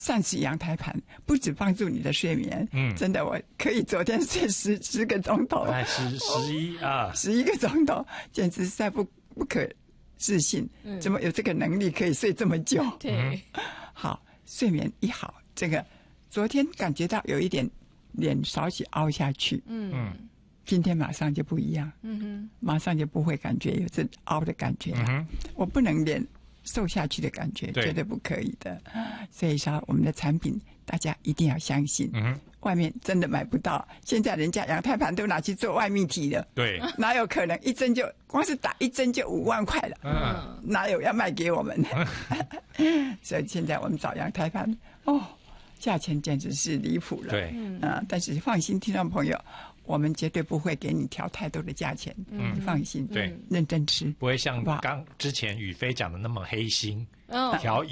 膳食羊胎盘不止帮助你的睡眠，真的，我可以昨天睡10个钟头，11个钟头，简直实在不可置信，怎么有这个能力可以睡这么久？ 对， 好，睡眠一好，这个昨天感觉到有一点脸少许凹下去，今天马上就不一样，马上就不会感觉有这凹的感觉了，我不能脸瘦下去的感觉，绝对不可以的。所以说，我们的产品大家一定要相信，外面真的买不到。现在人家羊胎盘都拿去做外泌体了， 对， 哪有可能一针就光是打一针就5万块了？哪有要卖给我们？所以现在我们找羊胎盘，价钱简直是离谱了。 对， 但是放心，听众朋友。我们绝对不会给你调太多的价钱，你放心， 对， 认真吃， 不会像刚之前宇飞讲的那么黑心，调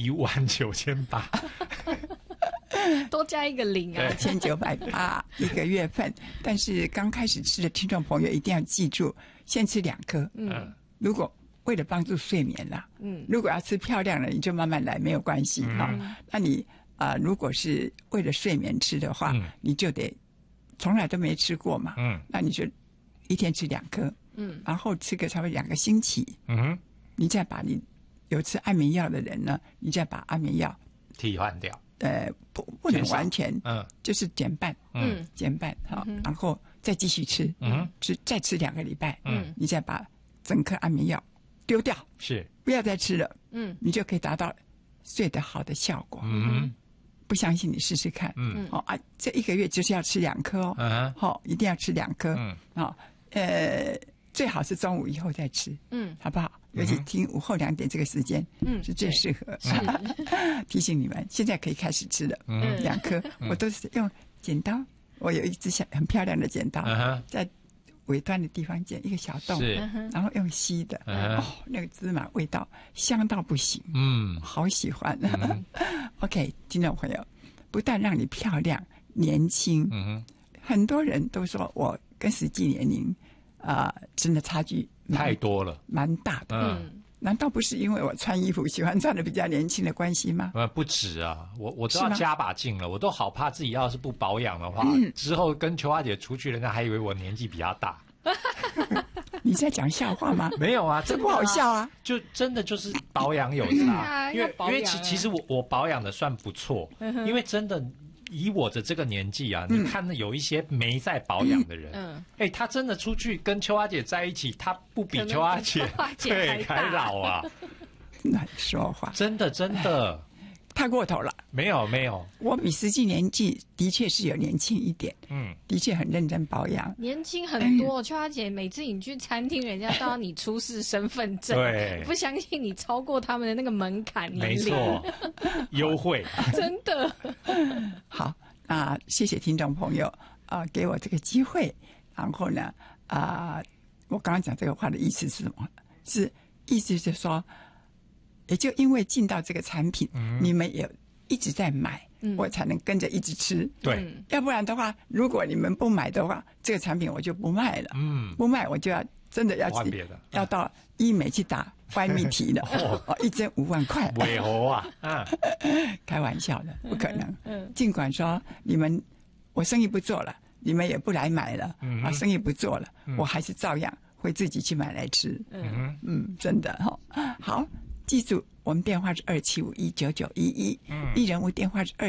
19800， 多加一个零啊 ，1980一个月份。但是刚开始吃的听众朋友一定要记住，先吃2颗，如果为了帮助睡眠啦，如果要吃漂亮了，你就慢慢来，没有关系哈。那你如果是为了睡眠吃的话，你就得。从来都没吃过嘛，那你就一天吃2颗，然后吃个差不多2个星期，你再把你有吃安眠药的人呢，你再把安眠药替换掉， 不能完全，就是减半，减半好，然后再继续吃，再吃2个礼拜，你再把整颗安眠药丢掉， 是不要再吃了，你就可以达到睡得好的效果，不相信你试试看，这1个月就是要吃2颗哦，一定要吃2颗，最好是中午以后再吃，好不好？尤其听午后2点这个时间，是最适合。提醒你们，现在可以开始吃了，2颗，我都是用剪刀，我有一支很漂亮的剪刀，在尾端的地方剪一个小洞，然后用吸的，那个芝麻味道香到不行，好喜欢。OK， 听众朋友，不但让你漂亮年轻，很多人都说我跟实际年龄真的差距太多了， 蛮大的。难道不是因为我穿衣服喜欢穿的比较年轻的关系吗？ 不止啊，我都要加把劲了，我都好怕自己要是不保养的话，之后跟秋花姐出去，人家还以为我年纪比较大。 你在讲笑话吗？ 没有啊， 这不好笑啊！ 就真的就是保养有差，因为其实我保养的算不错，因为真的以我的这个年纪啊，你看有一些没在保养的人，他真的出去跟秋花姐在一起，他不比秋花姐对还老啊！ 乱说话， 真的太过头了。 没有， 我比实际年纪的确是有年轻一点，的确很认真保养， 年轻很多。秋花姐，每次你去餐厅，人家都要你出示身份证，对，不相信你超过他们的那个门槛， 没错，优惠， 真的。 好，那谢谢听众朋友给我这个机会。然后呢，我刚刚讲这个话的意思是什么？意思是说。也就因为进到这个产品，你们也一直在买，我才能跟着一直吃。 对， 要不然的话，如果你们不买的话，这个产品我就不卖了。不卖我就要真的要换别的， 要到医美去打外泌体了。1针5万块， 尾猴啊！ 开玩笑的，不可能。尽管说我生意不做了，你们也不来买了，生意不做了，我还是照样会自己去买来吃。真的好。记住，我们电话是27519911，艺人屋电话是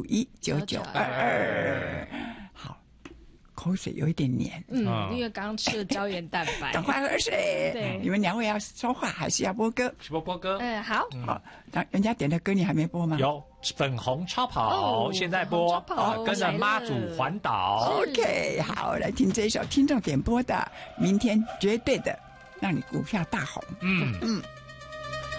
27519922。好，口水有一点黏， 因为刚刚吃了胶原蛋白， 赶快喝水。 对， 你们2位要说话还是要播歌？ 播歌。 好。 人家点的歌你还没播吗？ 有粉红超跑，现在播，跟着妈祖环岛。 OK， 好，来听这一首听众点播的《明天绝对的让你股票大红》。